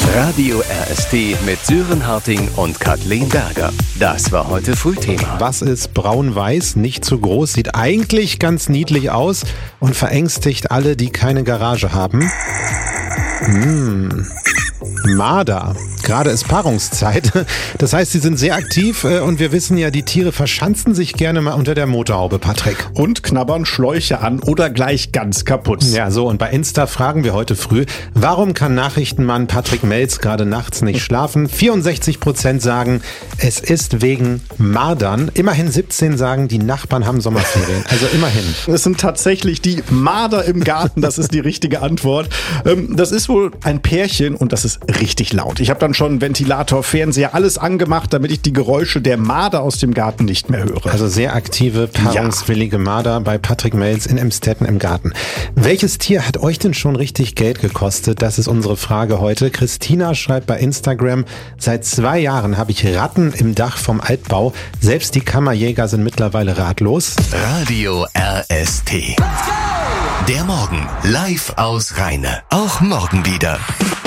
Radio RST mit Sören Harting und Kathleen Berger. Das war heute Frühthema. Was ist braun-weiß, nicht zu groß, sieht eigentlich ganz niedlich aus und verängstigt alle, die keine Garage haben? Marder. Gerade ist Paarungszeit. Das heißt, sie sind sehr aktiv und wir wissen ja, die Tiere verschanzen sich gerne mal unter der Motorhaube, Patrick. Und knabbern Schläuche an oder gleich ganz kaputt. Ja, so, und bei Insta fragen wir heute früh, warum kann Nachrichtenmann Patrick Melz gerade nachts nicht schlafen? 64% sagen, es ist wegen Mardern. Immerhin 17 sagen, die Nachbarn haben Sommerferien. Also immerhin. Es sind tatsächlich die Marder im Garten, das ist die richtige Antwort. Das ist wohl ein Pärchen und das ist richtig laut. Ich habe dann schon Ventilator, Fernseher, alles angemacht, damit ich die Geräusche der Marder aus dem Garten nicht mehr höre. Also sehr aktive, paarungswillige Marder bei Patrick Melz in Emstetten im Garten. Welches Tier hat euch denn schon richtig Geld gekostet? Das ist unsere Frage heute. Christina schreibt bei Instagram, seit 2 Jahren habe ich Ratten im Dach vom Altbau. Selbst die Kammerjäger sind mittlerweile ratlos. Radio RST. Der Morgen live aus Rheine. Auch morgen wieder.